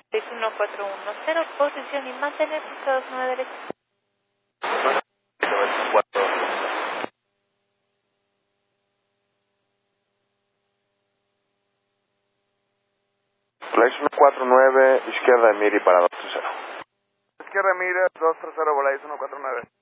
614110, posición y mantener pisados 9 derecho. Flight 149, izquierda Emiri para 230. Izquierda Emiri 230, Volais 149.